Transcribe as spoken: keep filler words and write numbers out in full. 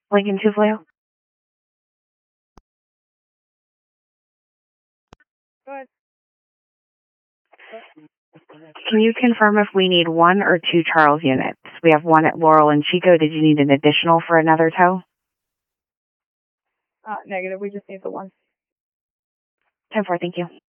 Lincoln two Flail. Go ahead. Can you confirm if we need one or two Charles units? We have one at Laurel and Chico. Did you need an additional for another tow? Uh, negative. We just need the one. ten four, thank you.